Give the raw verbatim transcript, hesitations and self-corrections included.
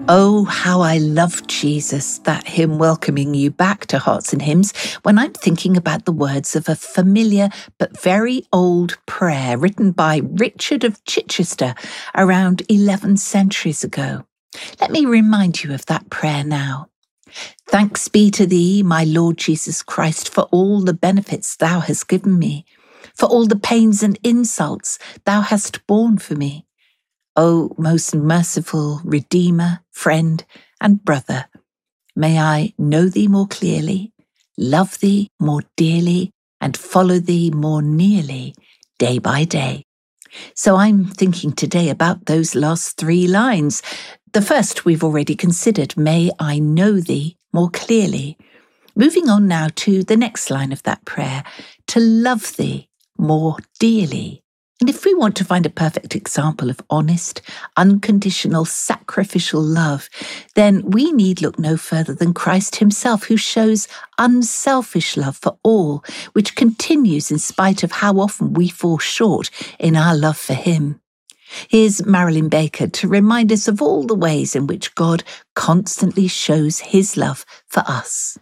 Oh, how I love Jesus, that hymn welcoming you back to Hearts and Hymns when I'm thinking about the words of a familiar but very old prayer written by Richard of Chichester around eleven centuries ago. Let me remind you of that prayer now. Thanks be to thee, my Lord Jesus Christ, for all the benefits thou hast given me, for all the pains and insults thou hast borne for me. O most merciful Redeemer, friend, and brother, may I know thee more clearly, love thee more dearly, and follow thee more nearly, day by day. So I'm thinking today about those last three lines. The first we've already considered, may I know thee more clearly. Moving on now to the next line of that prayer, to love thee more dearly. And if we want to find a perfect example of honest, unconditional, sacrificial love, then we need look no further than Christ himself, who shows unselfish love for all, which continues in spite of how often we fall short in our love for him. Here's Marilyn Baker to remind us of all the ways in which God constantly shows his love for us.